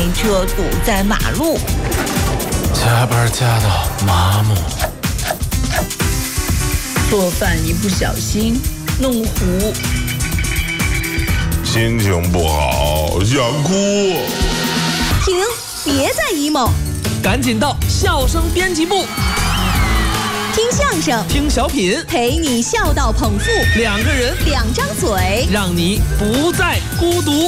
开车堵在马路， 加班加到麻木， 做饭一不小心弄糊， 心情不好想哭。 停，别再 emo， 赶紧到笑声编辑部， 听相声， 听小品， 陪你笑到捧腹， 两个人两张嘴， 让你不再孤独。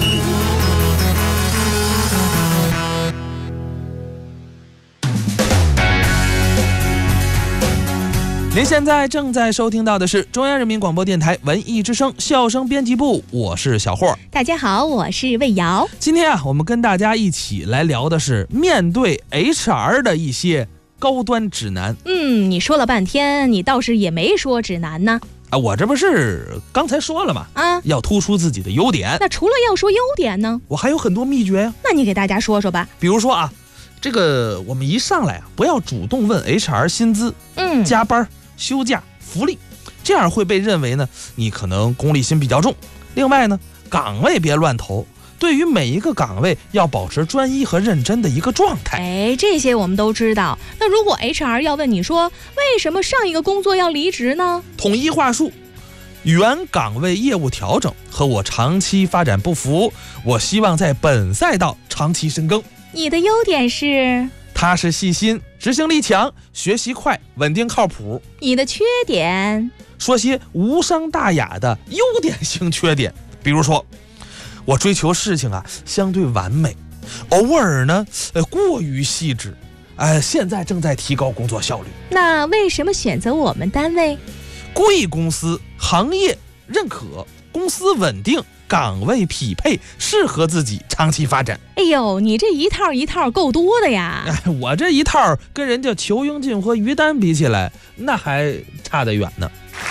您现在正在收听到的是中央人民广播电台文艺之声笑声编辑部，我是小霍。 大家好，我是魏瑶。 今天我们跟大家一起来聊的是面对 HR 的一些高端指南。 你说了半天，你倒是也没说指南呢。 我这不是刚才说了吗？要突出自己的优点。 那除了要说优点呢？ 我还有很多秘诀呀。 那你给大家说说吧。 比如说这个我们一上来不要主动问 HR 薪资、加班、休假、福利，这样会被认为呢你可能功利心比较重。另外呢，岗位别乱投，对于每一个岗位要保持专一和认真的一个状态。 这些我们都知道。那如果 HR 要问你说为什么上一个工作要离职呢？ 统一话术，原岗位业务调整和我长期发展不符，我希望在本赛道长期深耕。 你的优点是踏实细心，执行力强，学习快，稳定靠谱。 你的缺点， 说些无伤大雅的优点性缺点，比如说我追求事情相对完美，偶尔呢过于细致，现在正在提高工作效率。 那为什么选择我们单位？ 贵公司，行业认可，公司稳定，岗位匹配，适合自己长期发展。 你这一套一套够多的呀。 我这一套跟人家裘英俊和于丹比起来，那还差得远呢。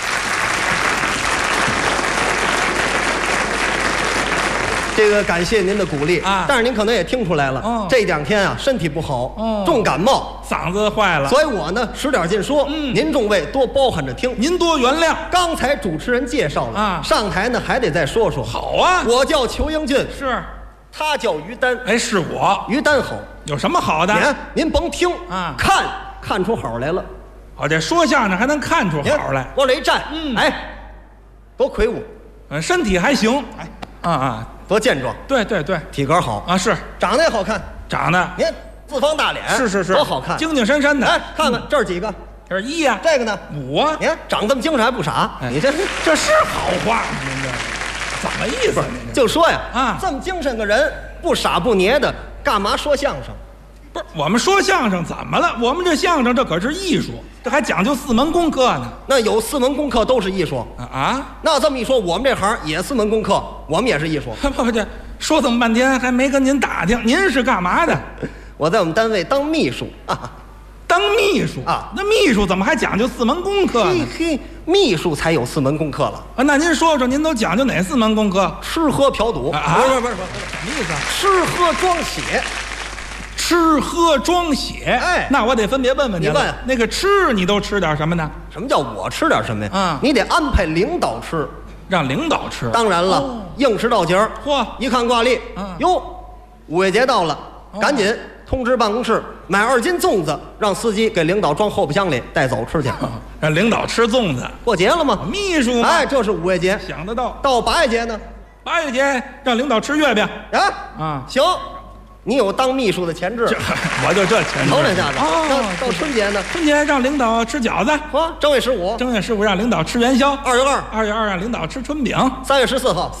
这个感谢您的鼓励但是您可能也听出来了，这两天身体不好，重感冒， 嗓子坏了， 所以我呢使点劲说，您众位多包涵着听， 您多原谅。 刚才主持人介绍了上台呢还得再说说。 好啊， 我叫裘英俊， 是， 他叫于丹。 是我。 于丹好， 有什么好的？ 您甭听看出好来了。 这说相声还能看出好来， 往这一站，多魁梧， 身体还行， 多健壮， 对， 体格好是， 长得也好看， 长得您四方大脸， 是， 多好看， 精精神神的。 看看这儿几个， 这是1呀， 这个呢 5啊， 你看长这么精神还不傻，你这是好话吗？您这怎么意思？ 就说呀，这么精神个人，不傻不捏的，干嘛说相声？ 不是，我们说相声怎么了？我们这相声这可是艺术，这还讲究4门功课呢。 那有4门功课都是艺术那这么一说，我们这行也4门功课，我们也是艺术。 不，说这么半天还没跟您打听，您是干嘛的？ 我在我们单位当秘书当秘书那秘书怎么还讲究4门功课呢？ 秘书才有4门功课了那您说说，您都讲究哪4门功课？ 吃喝嫖赌不是，什么意思吃喝装写。 吃喝装写，那我得分别问问您了。 你问那个吃，你都吃点什么呢？ 什么叫我吃点什么呀？你得安排领导吃， 让领导吃。 当然了，硬吃到节儿。一看挂历，哟，5月节到了，赶紧通知办公室买2斤粽子，让司机给领导装后备箱里带走吃去。 让领导吃粽子， 过节了吗？ 秘书嘛， 这是5月节， 想得到。 到8月节呢 ？8月节让领导吃月饼行。你有当秘书的潜质， 我就这潜质。 头两下子到春节呢？ 春节让领导吃饺子。 正月15， 正月15让领导吃元宵。 2月2， 2月2让领导吃春饼。 3月14号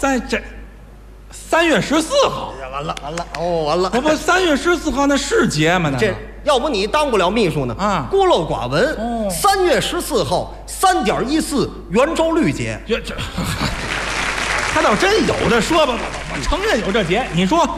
，3月14号。 完了。 不，3月14号那是节吗？ 这要不你当不了秘书呢孤陋寡闻。3月14号3.14圆周率节。 他倒真有这说吧，我承认有这节。你说